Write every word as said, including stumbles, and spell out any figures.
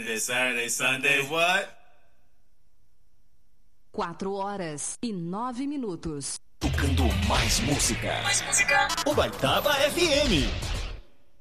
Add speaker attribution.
Speaker 1: Saturday, Saturday, Sunday, what?
Speaker 2: Quatro horas e nove minutos.
Speaker 3: Tocando mais música. Mais música. Ubaitaba F M.